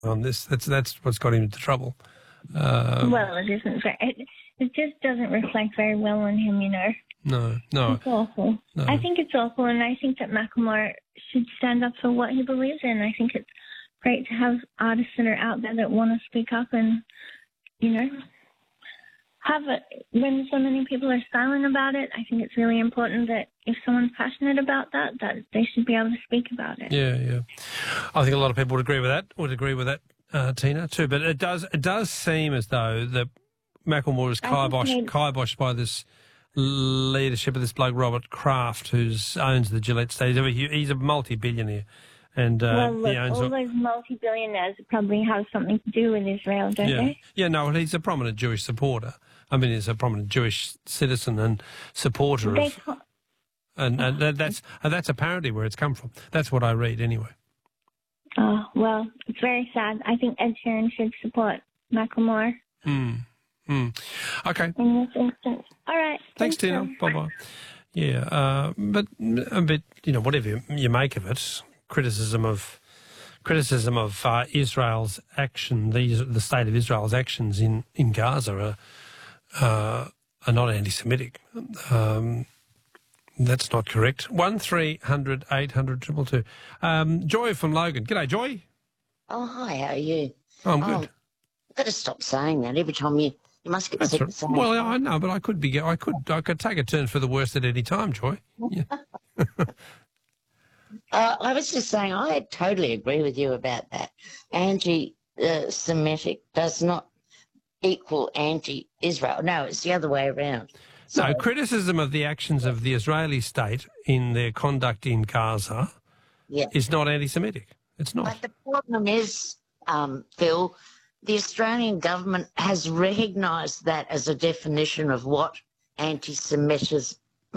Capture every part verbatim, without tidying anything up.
on this. That's that's what's got him into trouble. Um, well, it isn't. Very, it, it just doesn't reflect very well on him, you know. No, no. It's awful. No. I think it's awful, and I think that Macklemore should stand up for what he believes in. I think it's great to have artists that are out there that want to speak up and, you know, have it. When so many people are silent about it, I think it's really important that if someone's passionate about that, that they should be able to speak about it. Yeah, yeah. I think a lot of people would agree with that. Would agree with that, uh, Tina, too. But it does it does seem as though that Macklemore is kiboshed, kiboshed by this leadership of this bloke Robert Kraft, who owns the Gillette Stadium. He's a multi-billionaire, and uh, well, look, he owns all a, those multi-billionaires probably have something to do with Israel, don't yeah. they? Yeah, no, he's a prominent Jewish supporter. I mean, he's a prominent Jewish citizen and supporter They of, and, and that, that's and that's apparently where it's come from. That's what I read anyway. Oh well, it's very sad. I think Ed Sheeran should support Macklemore. Hmm. Mm. Okay. In this instance. All right. Thanks, Tina. Bye bye. Yeah, uh, but a bit, you know, whatever you, you make of it, criticism of criticism of uh, Israel's action, these the state of Israel's actions in in Gaza are uh, are not anti-Semitic. Um, that's not correct. One three hundred eight hundred triple two. Um, Joy from Logan. G'day, Joy. Oh hi, how are you? Oh, I'm good. Oh, I've got to stop saying that every time you. You must get That's sick right. of saying Well, that. I know, but I could be. I could. I could take a turn for the worst at any time, Joy. Yeah. uh, I was just saying, I totally agree with you about that. Anti-Semitic does not equal anti-Israel. No, it's the other way around. So, No, criticism of the actions of the Israeli state in their conduct in Gaza yeah. is not anti-Semitic. It's not. But the problem is, um, Phil, the Australian government has recognised that as a definition of what anti-Semitism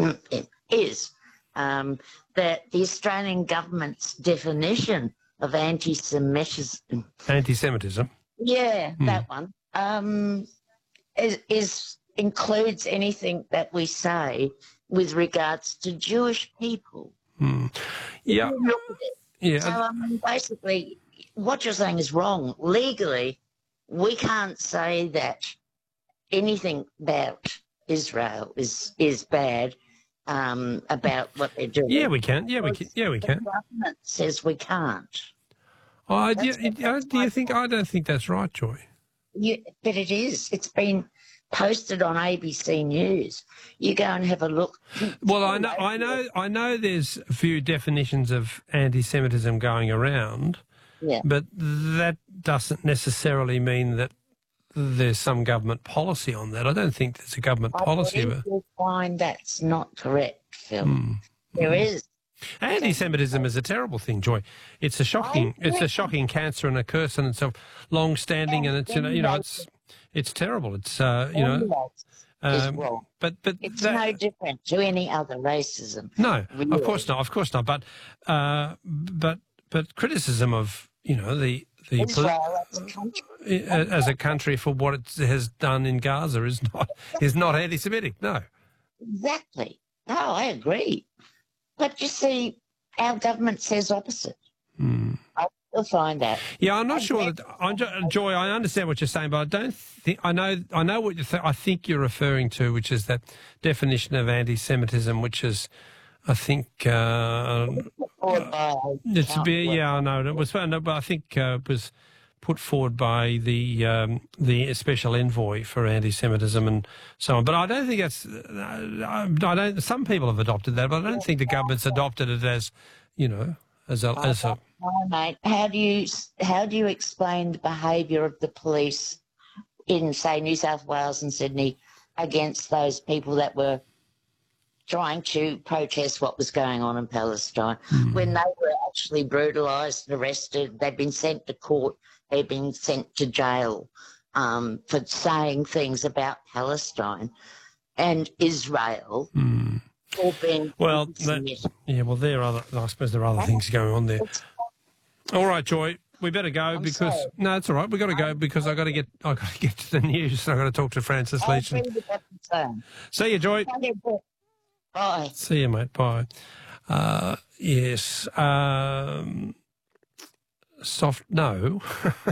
is. Um, that the Australian government's definition of anti-Semitism, Anti-Semitism. yeah, Hmm. that one, um, is, is includes anything that we say with regards to Jewish people. Hmm. Yeah. Look at it. Yeah. So um, basically, what you're saying is wrong. Legally, we can't say that anything about Israel is is bad um, about what they're doing. Yeah, we can. Yeah, we can. Yeah, we can. The government says we can't. Oh, do you, That's uh, do you think? I don't think that's right, Joy. You, but it is. It's been posted on A B C News. You go and have a look. Well, I know, I know, I know. There's a few definitions of anti-Semitism going around. Yeah. But that doesn't necessarily mean that there's some government policy on that. I don't think there's a government policy. I believe you'll find that's not correct, Phil. Mm. There mm. is. Anti-Semitism is a terrible thing, Joy. It's a shocking, it's a shocking cancer and a curse in itself, long-standing, and it's you know, you know, it's it's terrible. It's uh, you know, um, wrong. but but it's that, no different to any other racism. No, really. Of course not. Of course not. But uh, but but criticism of you know the the Israel as a country, as a country for what it has done in Gaza is not is not anti-Semitic. No. Exactly. No, I agree. But you see, our government says opposite. Hmm. I will find that. Yeah, I'm not and sure that I'm, Joy. I understand what you're saying, but I don't think I know. I know what you th- I think you're referring to, which is that definition of anti-Semitism, which is, I think, uh, uh, it's a bit. Yeah, I know it was. No, but I think uh, it was put forward by the um, the special envoy for anti-Semitism and so on. But I don't think that's. I don't. Some people have adopted that, but I don't think the government's adopted it as, you know, as a as a. Hi, mate. How do you how do you explain the behaviour of the police in, say, New South Wales and Sydney against those people that were trying to protest what was going on in Palestine, mm. when they were actually brutalised, arrested, they'd been sent to court, they'd been sent to jail um, for saying things about Palestine and Israel. Mm. All being well, that, yeah, well, there are other. I suppose there are other things going on there. All right, Joy, we better go I'm because sorry. no, it's all right. We got to go because I got to get. I got to get to the news. I got to talk to Francis Leach. See you, Joy. Bye. See you, mate. Bye. Uh, yes. Um, soft. No.